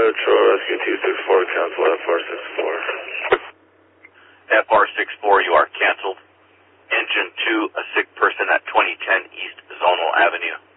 Troll Rescue 264, cancel FR64. FR64, you are canceled. Engine 2, a sick person at 2010 East Zonal Avenue.